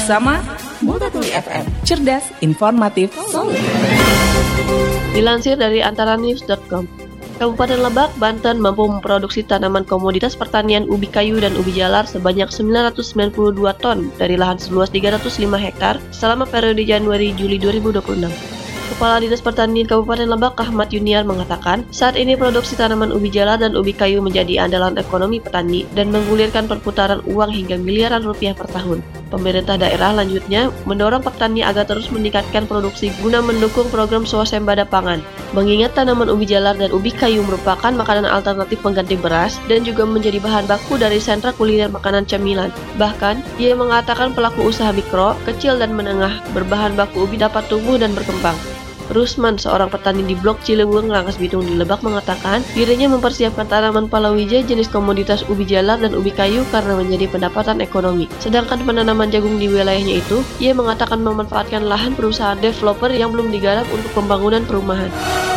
bersama Multatuli FM, cerdas, informatif, solid. Dilansir dari antaranews.com, Kabupaten Lebak, Banten mampu memproduksi tanaman komoditas pertanian ubi kayu dan ubi jalar sebanyak 992 ton dari lahan seluas 305 hektar selama periode Januari-Juli 2026. Kepala Dinas Pertanian Kabupaten Lebak, Ahmad Yuniar, mengatakan saat ini produksi tanaman ubi jalar dan ubi kayu menjadi andalan ekonomi petani dan menggulirkan perputaran uang hingga miliaran rupiah per tahun. Pemerintah daerah lanjutnya mendorong petani agar terus meningkatkan produksi guna mendukung program swasembada pangan. Mengingat tanaman ubi jalar dan ubi kayu merupakan makanan alternatif pengganti beras dan juga menjadi bahan baku dari sentra kuliner makanan camilan. Bahkan, ia mengatakan pelaku usaha mikro, kecil dan menengah berbahan baku ubi dapat tumbuh dan berkembang. Rusman, seorang petani di Blok Cilewung, Rangkas Bitung di Lebak, mengatakan dirinya mempersiapkan tanaman palawija jenis komoditas ubi jalar dan ubi kayu karena menjadi pendapatan ekonomi. Sedangkan penanaman jagung di wilayahnya itu, ia mengatakan memanfaatkan lahan perusahaan developer yang belum digarap untuk pembangunan perumahan.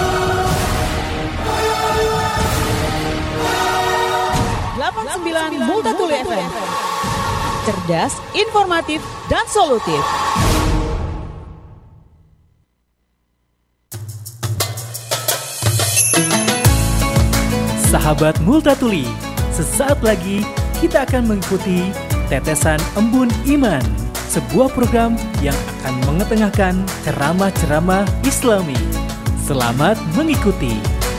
Multatuli FM, cerdas, informatif, dan solutif. Sahabat Multatuli, sesaat lagi kita akan mengikuti Tetesan Embun Iman, sebuah program yang akan mengetengahkan ceramah-ceramah Islami. Selamat mengikuti.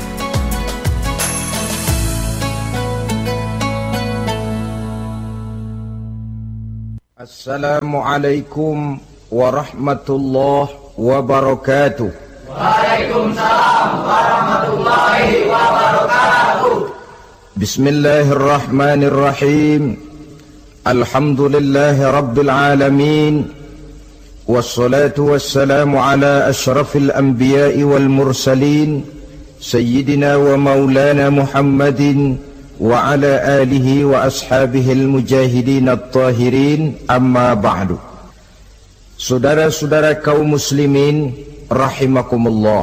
Assalamualaikum warahmatullahi wabarakatuh. Waalaikumsalam warahmatullahi wabarakatuh. Bismillahirrahmanirrahim. Alhamdulillahi rabbil alamin. Wassalatu wassalamu ala ashrafil anbiya'i wal mursalin, Sayyidina wa maulana Muhammadin wa ala alihi wa ashabihil mujahidin at-tahirin, amma ba'du. Saudara-saudara kaum muslimin rahimakumullah.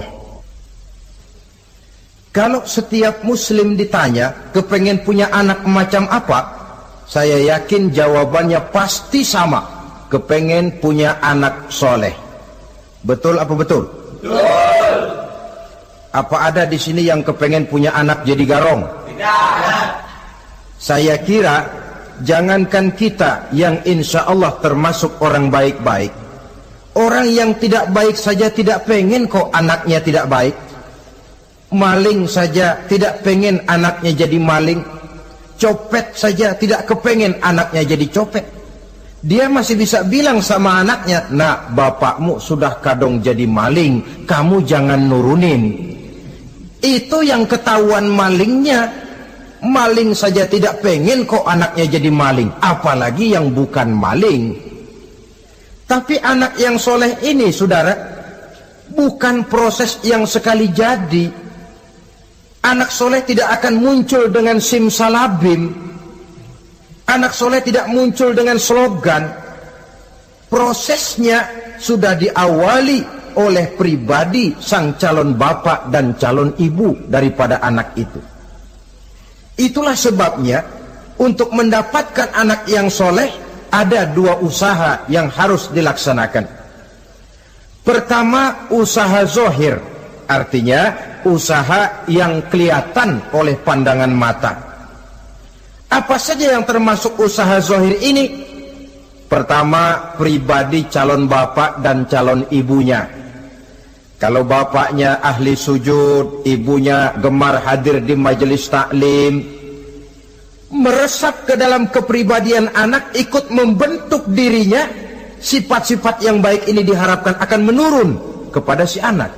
Kalau setiap muslim ditanya kepengen punya anak macam apa, saya yakin jawabannya pasti sama, kepengen punya anak soleh. Betul apa betul? Betul. Apa ada di sini yang kepengen punya anak jadi garong? Tidak. Saya kira jangankan kita yang insya Allah termasuk orang baik-baik, orang yang tidak baik saja tidak pengen kok anaknya tidak baik. Maling saja tidak pengen anaknya jadi maling. Copet saja tidak kepengen anaknya jadi copet. Dia masih bisa bilang sama anaknya, "Nak, bapakmu sudah kadung jadi maling, kamu jangan nurunin." Itu yang ketahuan malingnya. Maling saja tidak pengen kok anaknya jadi maling, apalagi yang bukan maling. Tapi anak yang soleh ini, saudara, bukan proses yang sekali jadi. Anak soleh tidak akan muncul dengan simsalabim. Anak soleh tidak muncul dengan slogan. Prosesnya sudah diawali oleh pribadi sang calon bapak dan calon ibu daripada anak itu. Itulah sebabnya untuk mendapatkan anak yang soleh ada dua usaha yang harus dilaksanakan. Pertama, usaha zohir, artinya usaha yang kelihatan oleh pandangan mata. Apa saja yang termasuk usaha zohir ini? Pertama, pribadi calon bapak dan calon ibunya. Kalau bapaknya ahli sujud, ibunya gemar hadir di majelis taklim, meresap ke dalam kepribadian anak, ikut membentuk dirinya, sifat-sifat yang baik ini diharapkan akan menurun kepada si anak.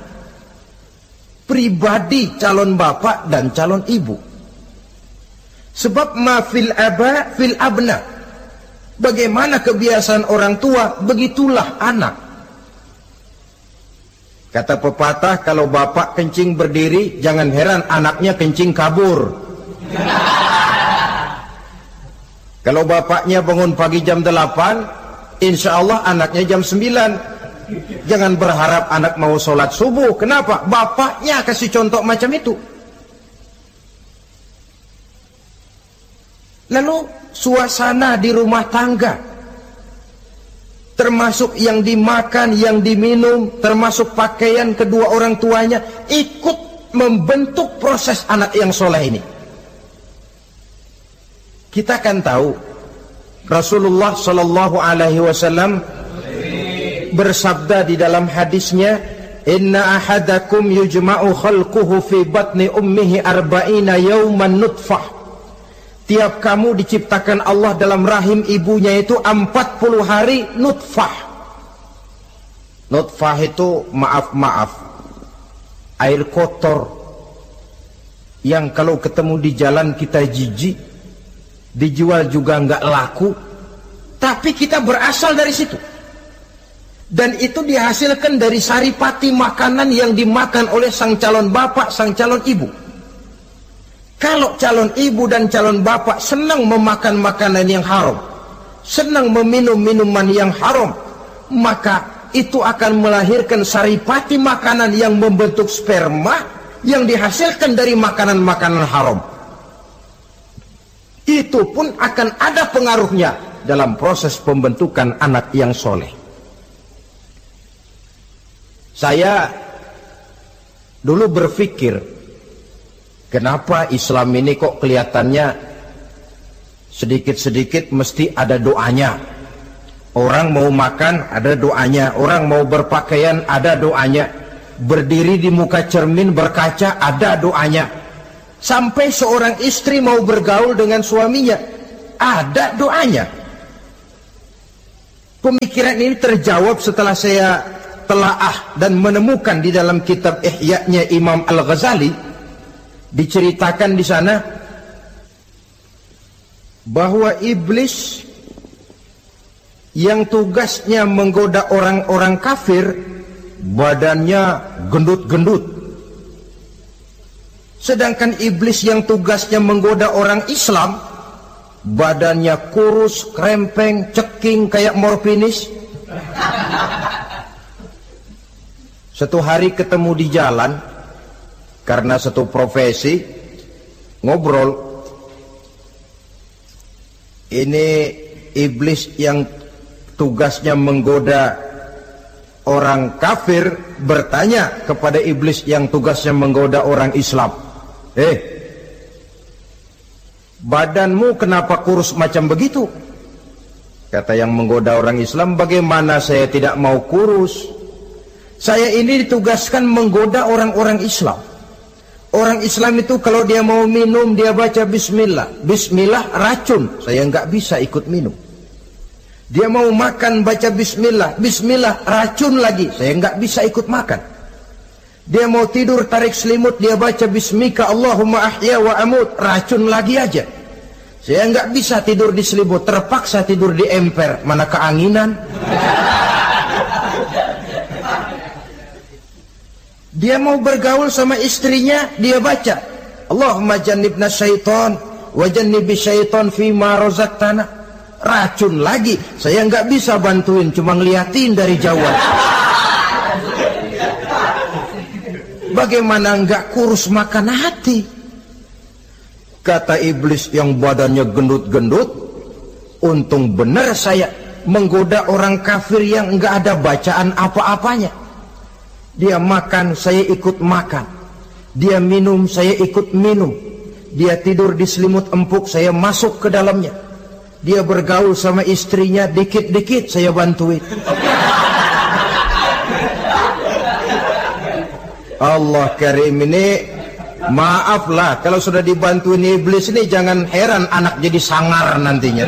Pribadi calon bapak dan calon ibu. Sebab ma fil aba fil abna. Bagaimana kebiasaan orang tua, begitulah anak. Kata pepatah, kalau bapak kencing berdiri, jangan heran anaknya kencing kabur. Kalau bapaknya bangun pagi jam 8, insya Allah anaknya jam 9. Jangan berharap anak mau sholat subuh. Kenapa? Bapaknya kasih contoh macam itu. Lalu suasana di rumah tangga. termasuk yang dimakan, yang diminum, termasuk pakaian kedua orang tuanya, ikut membentuk proses anak yang soleh ini. Kita kan tahu Rasulullah Shallallahu Alaihi Wasallam bersabda di dalam hadisnya, Inna ahadakum yujma'u khalquhu fi batni ummihi arba'ina yawman nutfah. Tiap kamu diciptakan Allah dalam rahim ibunya itu 40 hari nutfah. Nutfah itu maaf air kotor yang kalau ketemu di jalan kita jijik, dijual juga nggak laku, tapi kita berasal dari situ. Dan itu dihasilkan dari saripati makanan yang dimakan oleh sang calon bapak, sang calon ibu. Kalau calon ibu dan calon bapak senang memakan makanan yang haram, senang meminum minuman yang haram, maka itu akan melahirkan saripati makanan yang membentuk sperma yang dihasilkan dari makanan-makanan haram. Itu pun akan ada pengaruhnya dalam proses pembentukan anak yang soleh. Saya dulu berpikir, kenapa Islam ini kok kelihatannya sedikit-sedikit mesti ada doanya. Orang mau makan ada doanya, orang mau berpakaian ada doanya, berdiri di muka cermin berkaca ada doanya, sampai seorang istri mau bergaul dengan suaminya ada doanya. Pemikiran ini terjawab setelah saya telaah dan menemukan di dalam kitab Ihya-nya Imam Al-Ghazali. Diceritakan di sana bahwa iblis yang tugasnya menggoda orang-orang kafir badannya gendut-gendut, sedangkan iblis yang tugasnya menggoda orang Islam badannya kurus, krempeng, ceking kayak morfinis. Satu hari ketemu di jalan karena satu profesi, ngobrol. Ini iblis yang tugasnya menggoda orang kafir bertanya kepada iblis yang tugasnya menggoda orang Islam, badanmu kenapa kurus macam begitu? Kata yang menggoda orang Islam, bagaimana saya tidak mau kurus? Saya ini ditugaskan menggoda orang-orang Islam. Orang Islam itu kalau dia mau minum dia baca bismillah. Bismillah racun, saya nggak bisa ikut minum. Dia mau makan baca bismillah. Bismillah racun lagi, saya nggak bisa ikut makan. Dia mau tidur tarik selimut dia baca bismika Allahumma ahya wa amut, racun lagi aja. Saya nggak bisa tidur di selimut, terpaksa tidur di emper, mana keanginan. Dia mau bergaul sama istrinya, dia baca Allahumma jannibna syaitan wa jannibi syaitan fima razaqtana, racun lagi. Saya nggak bisa bantuin, cuma ngeliatin dari jauh. Bagaimana nggak kurus makan hati? Kata iblis yang badannya gendut-gendut, untung benar saya menggoda orang kafir yang nggak ada bacaan apa-apanya. Dia makan, saya ikut makan. Dia minum, saya ikut minum. Dia tidur di selimut empuk, saya masuk ke dalamnya. Dia bergaul sama istrinya, dikit-dikit saya bantuin. Allah karim, ini maaflah kalau sudah dibantuin iblis ini, jangan heran anak jadi sangar nantinya.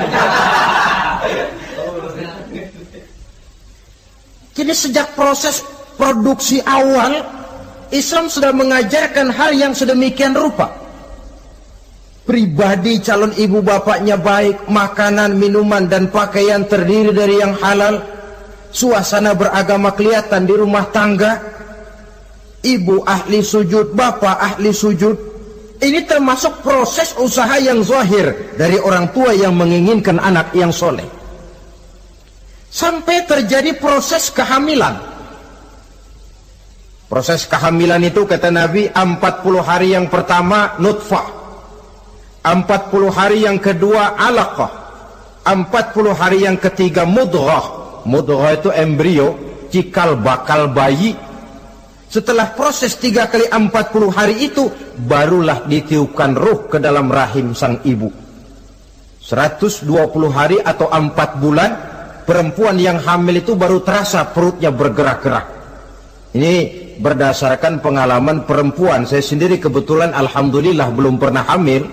Jadi sejak proses produksi awal, Islam sudah mengajarkan hal yang sedemikian rupa. Pribadi calon ibu bapaknya baik, makanan, minuman, dan pakaian terdiri dari yang halal. Suasana beragama kelihatan di rumah tangga. Ibu ahli sujud, bapak ahli sujud. Ini termasuk proses usaha yang zahir dari orang tua yang menginginkan anak yang soleh. Sampai terjadi proses kehamilan. Proses kehamilan itu kata Nabi 40 hari yang pertama nutfah, 40 hari yang kedua alaqah, 40 hari yang ketiga mudghah, Mudghah itu embrio, cikal bakal bayi. Setelah proses 3 kali 40 hari itu, barulah ditiupkan ruh ke dalam rahim sang ibu. 120 hari atau 4 bulan, perempuan yang hamil itu baru terasa perutnya bergerak-gerak. Ini berdasarkan pengalaman perempuan. Saya sendiri kebetulan alhamdulillah belum pernah hamil.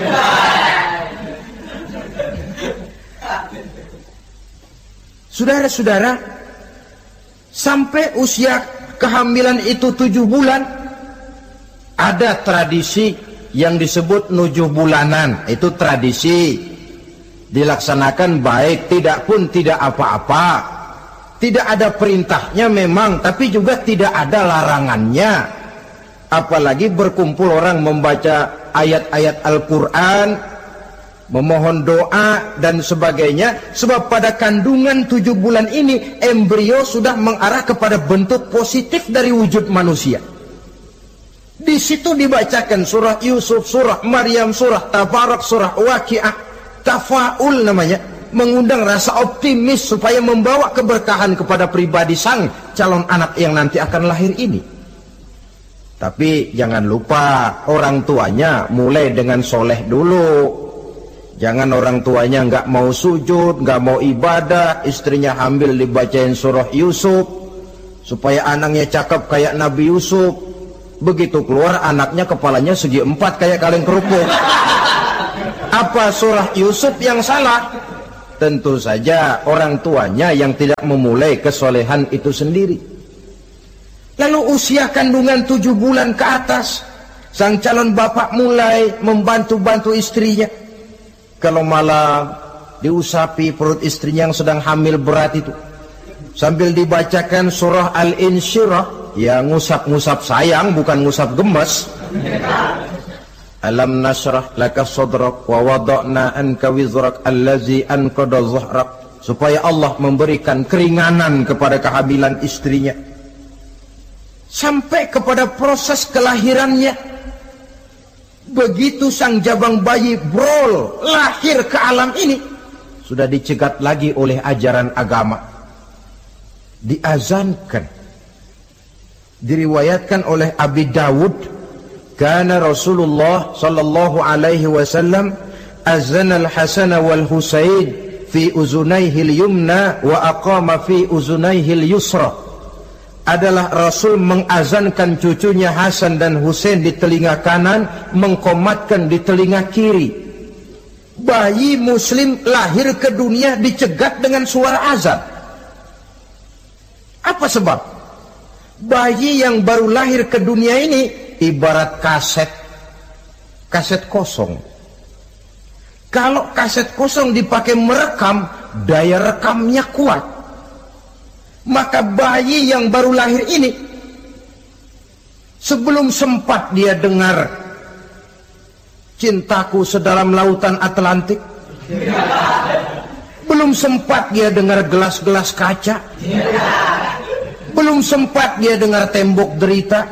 Saudara-saudara, sampai usia kehamilan itu 7 bulan, ada tradisi yang disebut 7 bulanan. Itu tradisi dilaksanakan baik, tidak pun tidak apa-apa. Tidak ada perintahnya memang, tapi juga tidak ada larangannya. Apalagi berkumpul orang membaca ayat-ayat Al-Quran, memohon doa dan sebagainya. Sebab pada kandungan 7 bulan ini, embrio sudah mengarah kepada bentuk positif dari wujud manusia. Di situ dibacakan surah Yusuf, surah Maryam, surah Tabarak, surah Waqi'ah, tafaul namanya, mengundang rasa optimis supaya membawa keberkahan kepada pribadi sang calon anak yang nanti akan lahir ini. Tapi jangan lupa orang tuanya mulai dengan soleh dulu. Jangan orang tuanya nggak mau sujud, nggak mau ibadah, istrinya hamil dibacain surah Yusuf supaya anaknya cakep kayak Nabi Yusuf. Begitu keluar anaknya kepalanya segi 4 kayak kaleng kerupuk. Apa surah Yusuf yang salah? Tentu saja orang tuanya yang tidak memulai kesolehan itu sendiri. Lalu usia kandungan 7 bulan ke atas, sang calon bapak mulai membantu-bantu istrinya. Kalau malam diusapi perut istrinya yang sedang hamil berat itu, sambil dibacakan surah Al-Insyirah, ya ngusap-ngusap sayang bukan ngusap gemes. Alam nasrah laka sadrak wa wada'na anka wizrak allazi anqadha dhahrak, supaya Allah memberikan keringanan kepada kehamilan istrinya. Sampai kepada proses kelahirannya. Begitu sang jabang bayi brol lahir ke alam ini, sudah dicegat lagi oleh ajaran agama, diazankan. Diriwayatkan oleh Abi Dawud, kana Rasulullah sallallahu alaihi wasallam azana al-Hasan wal Husain fi uzunaihi al-yumna wa aqama fi uzunaihi al-yusra. Adalah Rasul mengazankan cucunya Hasan dan Husain di telinga kanan, mengkomatkan di telinga kiri. Bayi muslim lahir ke dunia dicegat dengan suara azan. Apa sebab? Bayi yang baru lahir ke dunia ini ibarat kaset kosong. Kalau kaset kosong dipakai merekam, daya rekamnya kuat. Maka bayi yang baru lahir ini, sebelum sempat dia dengar cintaku sedalam lautan Atlantik, belum sempat dia dengar gelas-gelas kaca, belum sempat dia dengar tembok derita,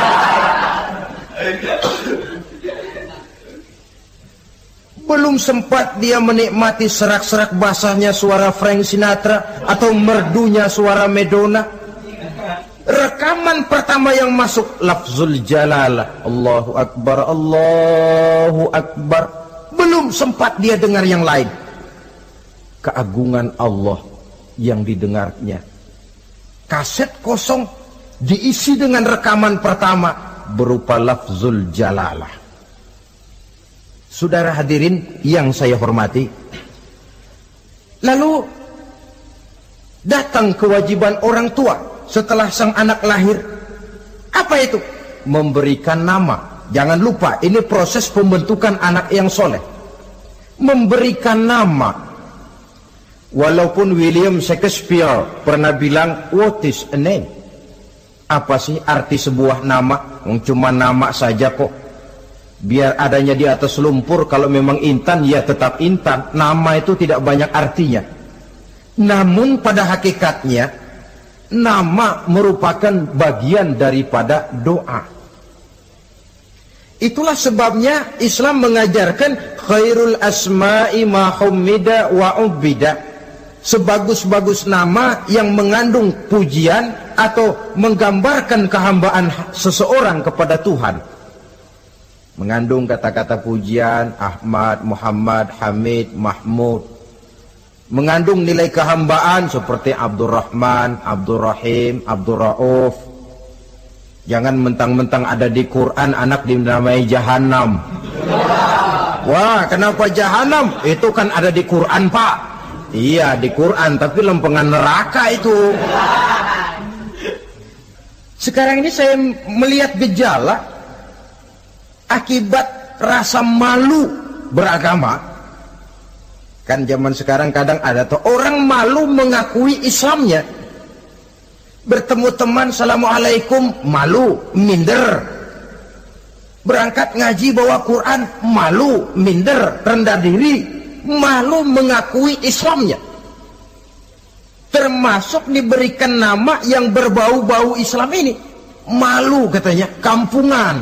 belum sempat dia menikmati serak-serak basahnya suara Frank Sinatra atau merdunya suara Madonna. Rekaman pertama yang masuk lafzul jalalah, Allahu Akbar, Allahu Akbar. Belum sempat dia dengar yang lain. Keagungan Allah yang didengarnya. Kaset kosong diisi dengan rekaman pertama berupa lafzul jalalah. Saudara hadirin yang saya hormati, lalu datang kewajiban orang tua setelah sang anak lahir. Apa itu? Memberikan nama. Jangan lupa, ini proses pembentukan anak yang soleh. Memberikan nama. Walaupun William Shakespeare pernah bilang, what is a name? Apa sih arti sebuah nama? Cuma nama saja kok. Biar adanya di atas lumpur, kalau memang intan ya tetap intan. Nama itu tidak banyak artinya. Namun pada hakikatnya nama merupakan bagian daripada doa. Itulah sebabnya Islam mengajarkan khairul asma'i ma hummida wa ubida. sebagus-bagus nama yang mengandung pujian atau menggambarkan kehambaan seseorang kepada Tuhan. Mengandung kata-kata pujian, Ahmad, Muhammad, Hamid, Mahmud. Mengandung nilai kehambaan seperti Abdurrahman, Abdurrahim, Abdurrauf. Jangan mentang-mentang ada di Quran anak dinamai Jahannam. Wah, kenapa Jahannam? Itu kan ada di Quran, Pak. Iya, di Quran, tapi lempengan neraka itu. Sekarang ini saya melihat gejala akibat rasa malu beragama. Kan zaman sekarang kadang ada tuh orang malu mengakui Islamnya. Bertemu teman, Assalamualaikum, malu, minder. Berangkat ngaji bawa Quran, malu, minder, rendah diri, malu mengakui Islamnya. Termasuk diberikan nama yang berbau-bau Islam ini. Malu katanya, kampungan.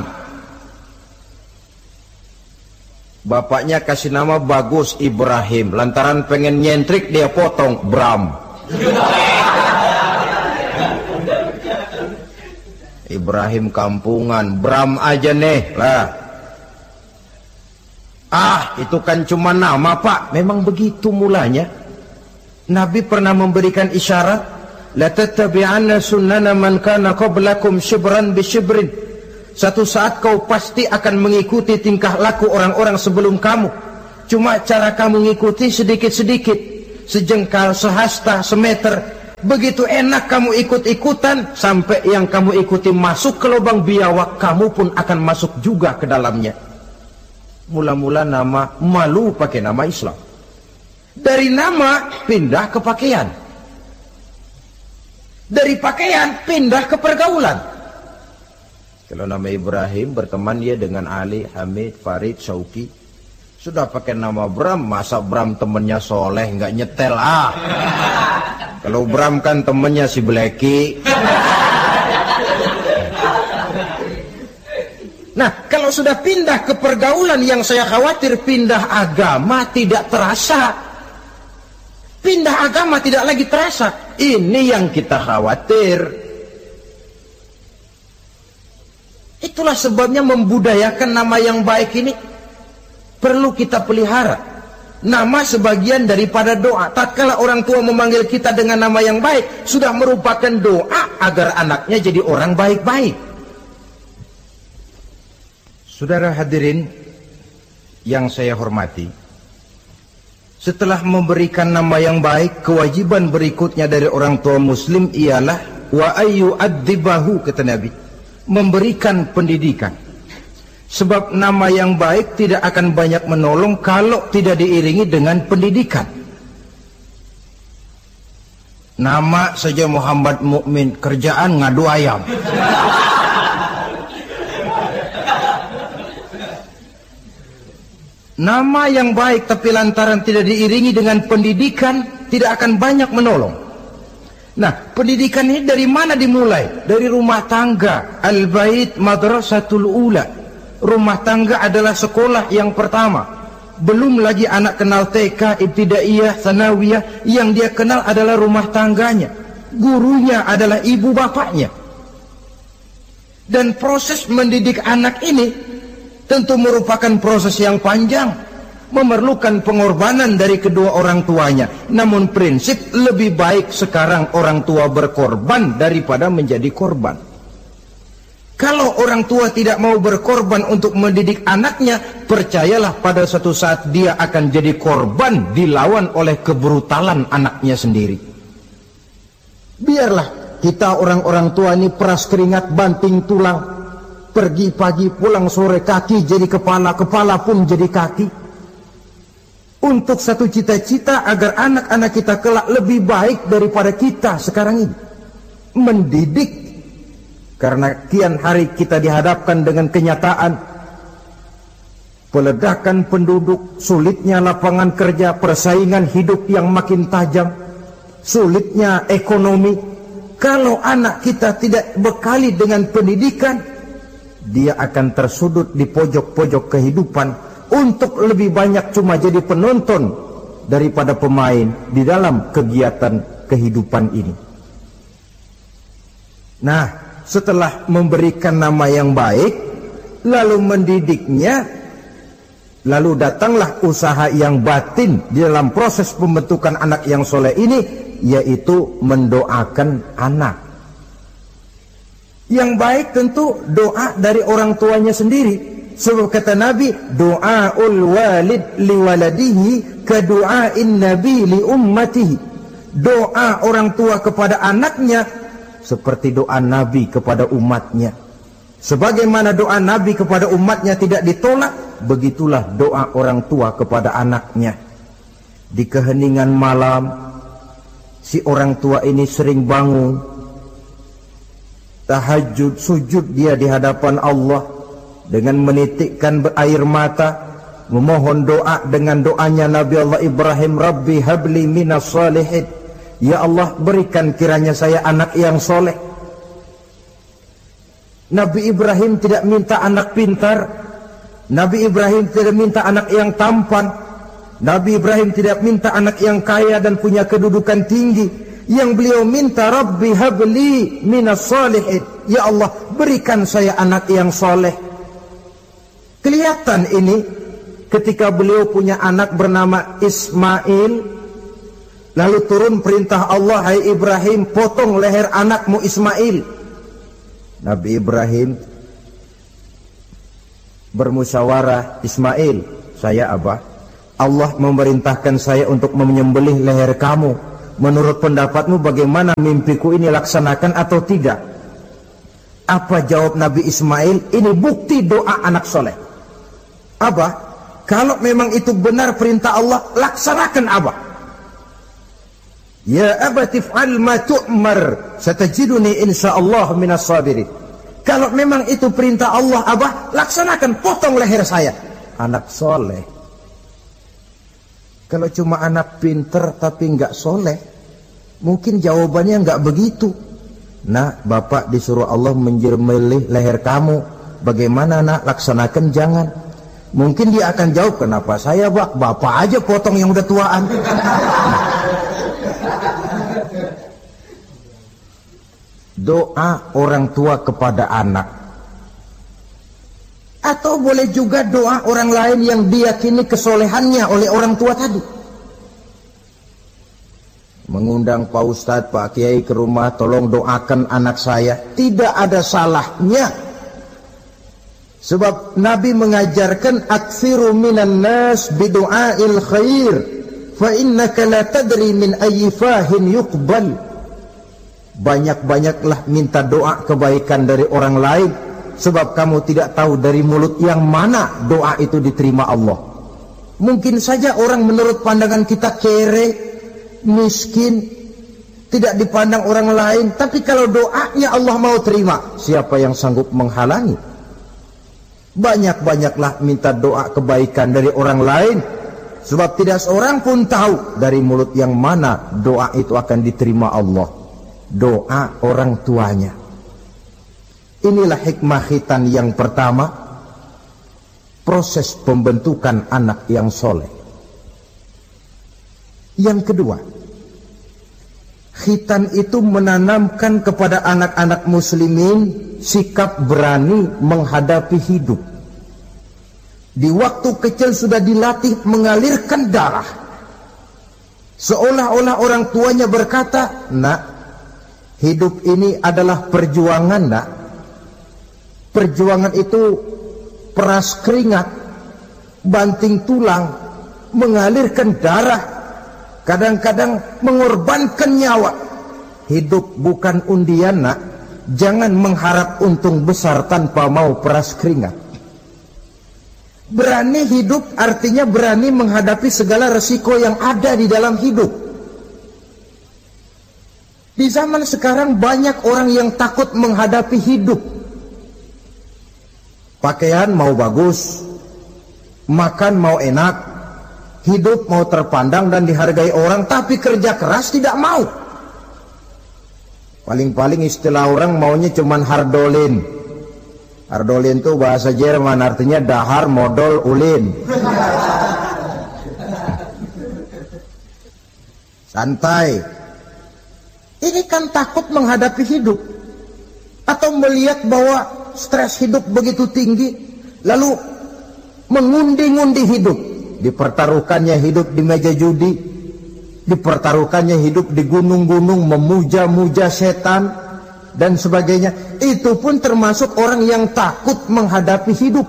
Bapaknya kasih nama bagus Ibrahim, lantaran pengen nyentrik dia potong Bram. Ibrahim kampungan, Bram aja nih lah. Itu kan cuma nama, Pak. Memang begitu mulanya. Nabi pernah memberikan isyarat, la tattabi'anna sunnana man kana qablakum shibran bi shibrin. Satu saat kau pasti akan mengikuti tingkah laku orang-orang sebelum kamu. Cuma cara kamu mengikuti sedikit-sedikit, sejengkal, sehasta, semeter. Begitu enak kamu ikut-ikutan, sampai yang kamu ikuti masuk ke lubang biawak, kamu pun akan masuk juga ke dalamnya. Mula-mula nama, malu pakai nama Islam. Dari nama pindah ke pakaian. Dari pakaian pindah ke pergaulan. Kalau nama Ibrahim, berteman dia dengan Ali, Hamid, Farid, Syauki. Sudah pakai nama Bram, masa Bram temennya soleh, nggak nyetel Kalau Bram kan temennya si Bleki. Nah, kalau sudah pindah ke pergaulan, yang saya khawatir pindah agama tidak terasa. Pindah agama tidak lagi terasa. Ini yang kita khawatir. Itulah sebabnya membudayakan nama yang baik ini perlu kita pelihara. Nama sebagian daripada doa. Tatkala orang tua memanggil kita dengan nama yang baik, sudah merupakan doa agar anaknya jadi orang baik-baik. Saudara hadirin yang saya hormati, setelah memberikan nama yang baik, kewajiban berikutnya dari orang tua muslim ialah wa ayyu'adzibahu, kata Nabi, memberikan pendidikan. Sebab nama yang baik tidak akan banyak menolong kalau tidak diiringi dengan pendidikan. Nama saja Muhammad Mukmin, kerjaan ngadu ayam. Nama yang baik tapi lantaran tidak diiringi dengan pendidikan, tidak akan banyak menolong. Nah, pendidikan ini dari mana dimulai? Dari rumah tangga. Al-bait madrasatul ula. Rumah tangga adalah sekolah yang pertama. Belum lagi anak kenal TK, ibtidaiyah, tsanawiyah. Yang dia kenal adalah rumah tangganya. Gurunya adalah ibu bapaknya. Dan proses mendidik anak ini tentu merupakan proses yang panjang, memerlukan pengorbanan dari kedua orang tuanya. Namun prinsip lebih baik sekarang orang tua berkorban daripada menjadi korban. Kalau orang tua tidak mau berkorban untuk mendidik anaknya, percayalah pada suatu saat dia akan jadi korban dilawan oleh kebrutalan anaknya sendiri. Biarlah kita orang-orang tua ini peras keringat, banting tulang, pergi pagi pulang sore, kaki jadi kepala, kepala pun jadi kaki, untuk satu cita-cita agar anak-anak kita kelak lebih baik daripada kita sekarang ini. Mendidik. Karena kian hari kita dihadapkan dengan kenyataan peledakan penduduk, sulitnya lapangan kerja, persaingan hidup yang makin tajam, sulitnya ekonomi. Kalau anak kita tidak bekali dengan pendidikan, dia akan tersudut di pojok-pojok kehidupan untuk lebih banyak cuma jadi penonton daripada pemain di dalam kegiatan kehidupan ini. Nah, setelah memberikan nama yang baik, lalu mendidiknya, lalu datanglah usaha yang batin di dalam proses pembentukan anak yang soleh ini, yaitu mendoakan anak. Yang baik tentu doa dari orang tuanya sendiri. Sebab kata Nabi, doaul walid liwaladihi kadu'ain nabi li ummatihi. Doa orang tua kepada anaknya seperti doa Nabi kepada umatnya. Sebagaimana doa Nabi kepada umatnya tidak ditolak, begitulah doa orang tua kepada anaknya. Di keheningan malam, si orang tua ini sering bangun, tahajud, sujud dia di hadapan Allah dengan menitikkan air mata, memohon doa dengan doanya Nabi Allah Ibrahim, Rabbi habli minas salihin. Ya Allah, berikan kiranya saya anak yang soleh. Nabi Ibrahim tidak minta anak pintar, Nabi Ibrahim tidak minta anak yang tampan, Nabi Ibrahim tidak minta anak yang kaya dan punya kedudukan tinggi. Yang beliau minta, Rabbi habli minas salihin. Ya Allah, berikan saya anak yang soleh. Kelihatan ini ketika beliau punya anak bernama Ismail, lalu turun perintah Allah, hai Ibrahim, potong leher anakmu Ismail. Nabi Ibrahim bermusyawarah, Ismail, saya Abah, Allah memerintahkan saya untuk menyembelih leher kamu. Menurut pendapatmu bagaimana mimpiku ini, laksanakan atau tidak? Apa jawab Nabi Ismail? Ini bukti doa anak soleh. Abah, kalau memang itu benar perintah Allah, laksanakan Abah. Ya abati fa'al ma tu'mar, satajiduni insyaallah minas sabirin. Kalau memang itu perintah Allah, Abah, laksanakan, potong leher saya. Anak soleh. Kalau cuma anak pinter tapi enggak soleh, mungkin jawabannya enggak begitu. Nah, Bapak disuruh Allah menjembelih leher kamu. Bagaimana nak, laksanakan jangan. Mungkin dia akan jawab, kenapa saya Bapak aja potong yang udah tuaan. Doa orang tua kepada anak. Atau boleh juga doa orang lain yang diyakini kesolehannya oleh orang tua tadi. Mengundang Pak Ustadz, Pak Kiai ke rumah, tolong doakan anak saya. Tidak ada salahnya. Sebab Nabi mengajarkan aktsiru minan nas bidu'ail khair fa innaka la tadri min ayyi fahin yuqbal. Banyak-banyaklah minta doa kebaikan dari orang lain, sebab kamu tidak tahu dari mulut yang mana doa itu diterima Allah. Mungkin saja orang menurut pandangan kita kere, miskin, tidak dipandang orang lain, tapi kalau doanya Allah mau terima, siapa yang sanggup menghalangi? Banyak-banyaklah minta doa kebaikan dari orang lain, sebab tidak seorang pun tahu dari mulut yang mana doa itu akan diterima Allah. Doa orang tuanya. Inilah hikmah khitan yang pertama, proses pembentukan anak yang soleh. Yang kedua, khitan itu menanamkan kepada anak-anak muslimin sikap berani menghadapi hidup. Di waktu kecil sudah dilatih mengalirkan darah. Seolah-olah orang tuanya berkata, nak, hidup ini adalah perjuangan, nak. Perjuangan itu peras keringat, banting tulang, mengalirkan darah, kadang-kadang mengorbankan nyawa. Hidup bukan undian, nak. Jangan mengharap untung besar tanpa mau peras keringat. Berani hidup artinya berani menghadapi segala resiko yang ada di dalam hidup. Di zaman sekarang banyak orang yang takut menghadapi hidup. Pakaian mau bagus, makan mau enak, hidup mau terpandang dan dihargai orang, tapi kerja keras tidak mau. Paling-paling istilah orang maunya cuman hardolin. Hardolin itu bahasa Jerman, artinya dahar modal ulin. santai. Ini kan takut menghadapi hidup, atau melihat bahwa stres hidup begitu tinggi, lalu mengundi-ngundi hidup. Dipertaruhkannya hidup di meja judi, dipertaruhkannya hidup di gunung-gunung, memuja-muja setan dan sebagainya. Itu pun termasuk orang yang takut menghadapi hidup,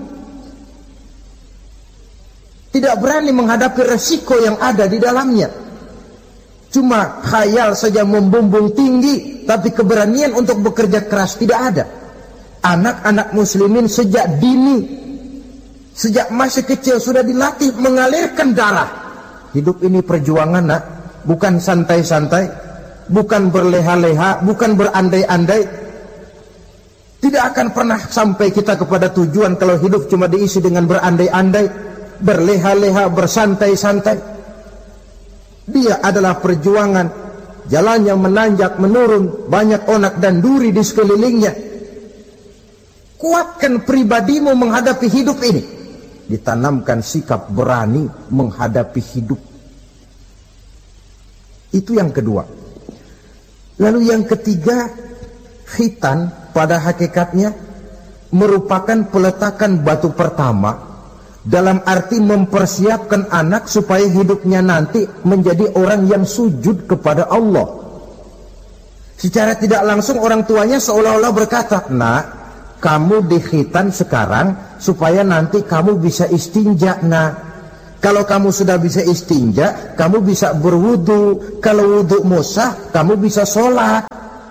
tidak berani menghadapi resiko yang ada di dalamnya. Cuma khayal saja membumbung tinggi, tapi keberanian untuk bekerja keras tidak ada. Anak-anak muslimin sejak dini, sejak masih kecil sudah dilatih mengalirkan darah. Hidup ini perjuangan, nak, bukan santai-santai, bukan berleha-leha, bukan berandai-andai. Tidak akan pernah sampai kita kepada tujuan kalau hidup cuma diisi dengan berandai-andai, berleha-leha, bersantai-santai. Dia adalah perjuangan, jalannya menanjak menurun, banyak onak dan duri di sekelilingnya. Kuatkan pribadimu menghadapi hidup ini, ditanamkan sikap berani menghadapi hidup. Itu yang kedua. Lalu yang ketiga, khitan pada hakikatnya merupakan peletakan batu pertama, dalam arti mempersiapkan anak supaya hidupnya nanti menjadi orang yang sujud kepada Allah. Secara tidak langsung orang tuanya seolah-olah berkata, "Nak, kamu dikhitan sekarang supaya nanti kamu bisa istinja, nak. Kalau kamu sudah bisa istinja, kamu bisa berwudu. Kalau wudumu sah, kamu bisa sholat."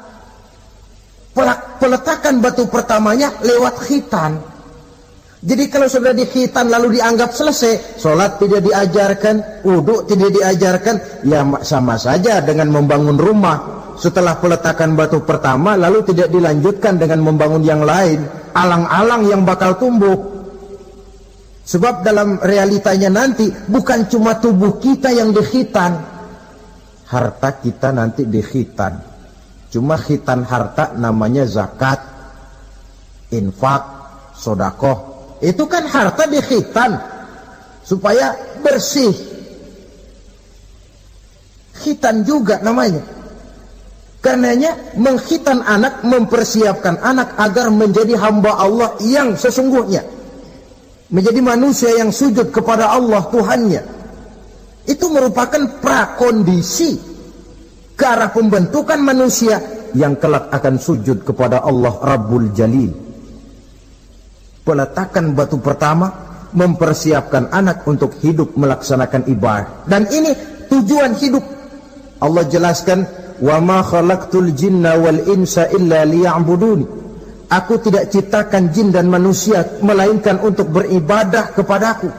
Peletakan batu pertamanya lewat khitan. Jadi kalau sudah dikhitan lalu dianggap selesai, sholat tidak diajarkan, wudu tidak diajarkan, ya sama saja dengan membangun rumah. Setelah peletakan batu pertama lalu tidak dilanjutkan dengan membangun yang lain, alang-alang yang bakal tumbuh. Sebab dalam realitanya nanti bukan cuma tubuh kita yang dikhitan, harta kita nanti dikhitan. Cuma khitan harta namanya zakat, infak, sodakoh. Itu kan harta dikhitan supaya bersih. Khitan juga namanya. Karenanya mengkhitan anak, mempersiapkan anak agar menjadi hamba Allah yang sesungguhnya, menjadi manusia yang sujud kepada Allah Tuhannya. Itu merupakan prakondisi ke arah pembentukan manusia yang kelak akan sujud kepada Allah Rabbul Jalil. Peletakan batu pertama mempersiapkan anak untuk hidup melaksanakan ibadah. Dan ini tujuan hidup. Allah jelaskan, "Wa ma khalaqtul jinna wal insa illa liya'buduni." Aku tidak ciptakan jin dan manusia melainkan untuk beribadah kepadaku.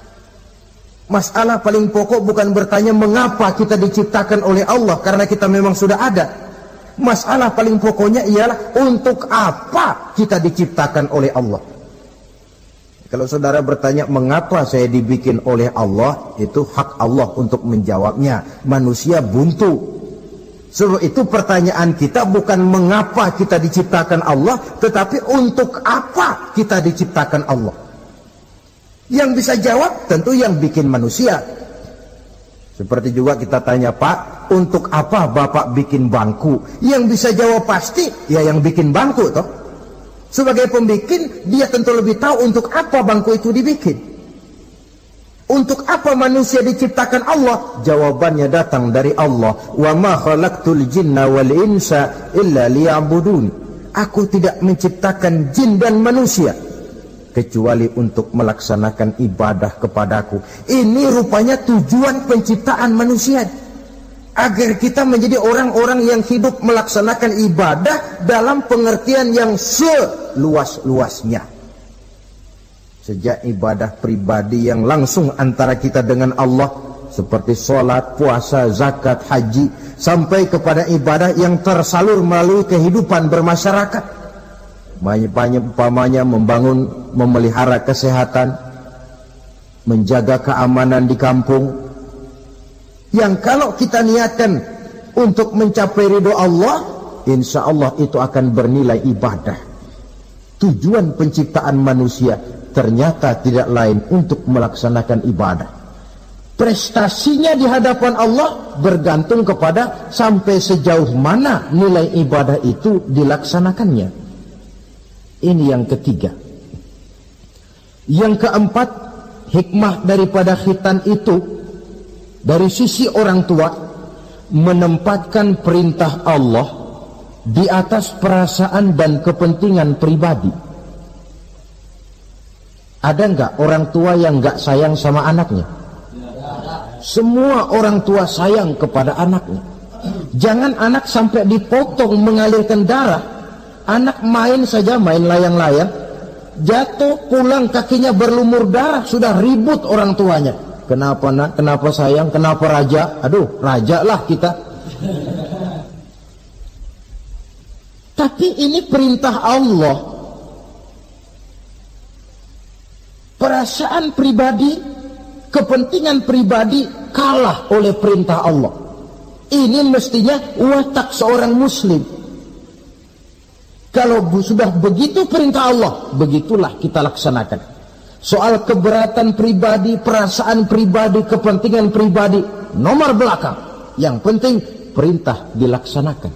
Masalah paling pokok bukan bertanya mengapa kita diciptakan oleh Allah, karena kita memang sudah ada. Masalah paling pokoknya ialah untuk apa kita diciptakan oleh Allah. Kalau saudara bertanya mengapa saya dibikin oleh Allah, itu hak Allah untuk menjawabnya. Manusia buntu. Sebab itu pertanyaan kita bukan mengapa kita diciptakan Allah, tetapi untuk apa kita diciptakan Allah. Yang bisa jawab tentu yang bikin manusia. Seperti juga kita tanya, "Pak, untuk apa Bapak bikin bangku?" Yang bisa jawab pasti ya yang bikin bangku toh. Sebagai pembikin, dia tentu lebih tahu untuk apa bangku itu dibikin. Untuk apa manusia diciptakan Allah? Jawabannya datang dari Allah. Wa ma khalaqtul jinna wal insa illa liya'budun. Aku tidak menciptakan jin dan manusia kecuali untuk melaksanakan ibadah kepadaku. Ini rupanya tujuan penciptaan manusia, agar kita menjadi orang-orang yang hidup melaksanakan ibadah dalam pengertian yang seluas-luasnya. Sejak ibadah pribadi yang langsung antara kita dengan Allah, seperti sholat, puasa, zakat, haji, sampai kepada ibadah yang tersalur melalui kehidupan bermasyarakat. Umpamanya membangun, memelihara kesehatan, menjaga keamanan di kampung, yang kalau kita niatkan untuk mencapai ridho Allah, insya Allah itu akan bernilai ibadah. Tujuan penciptaan manusia ternyata tidak lain untuk melaksanakan ibadah. prestasinya di hadapan Allah bergantung kepada sampai sejauh mana nilai ibadah itu dilaksanakannya. Ini yang ketiga. Yang keempat, hikmah daripada khitan itu dari sisi orang tua menempatkan perintah Allah di atas perasaan dan kepentingan pribadi. Ada enggak orang tua yang enggak sayang sama anaknya? Semua orang tua sayang kepada anaknya. Jangan anak sampai dipotong mengalirkan darah. Anak main saja, main layang-layang, jatuh pulang kakinya berlumur darah, sudah ribut orang tuanya. Kenapa nak? Kenapa sayang? Kenapa raja? Aduh, raja lah kita. Tapi ini perintah Allah. Perasaan pribadi, kepentingan pribadi kalah oleh perintah Allah. Ini mestinya watak seorang muslim. Kalau sudah begitu perintah Allah, begitulah kita laksanakan. Soal keberatan pribadi, perasaan pribadi, kepentingan pribadi, nomor belakang. Yang penting perintah dilaksanakan.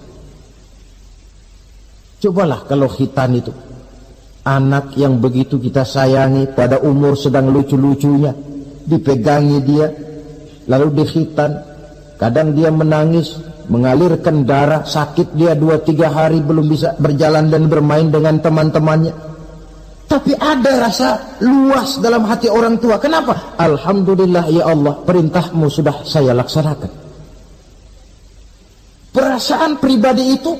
Cobalah kalau khitan itu, anak yang begitu kita sayangi pada umur sedang lucu-lucunya, dipegangi dia, lalu dikhitan. Kadang dia menangis, mengalirkan darah, sakit dia 2-3 hari belum bisa berjalan dan bermain dengan teman-temannya. Tapi ada rasa luas dalam hati orang tua. Kenapa? Alhamdulillah ya Allah, perintahmu sudah saya laksanakan. Perasaan pribadi itu